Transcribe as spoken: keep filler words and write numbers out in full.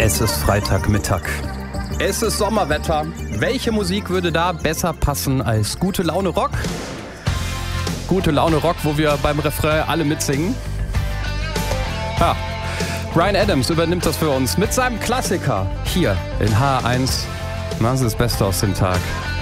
Es ist Freitagmittag. Es ist Sommerwetter. Welche Musik würde da besser passen als Gute Laune Rock? Gute Laune Rock, wo wir beim Refrain alle mitsingen. Ja, Bryan Adams übernimmt das für uns mit seinem Klassiker hier in H eins. Machen Sie das Beste aus dem Tag.